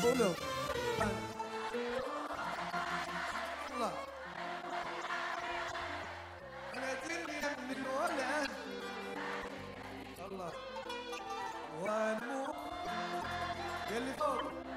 قولوا الله انا دنيا من الولد الله وانمو اللي فوق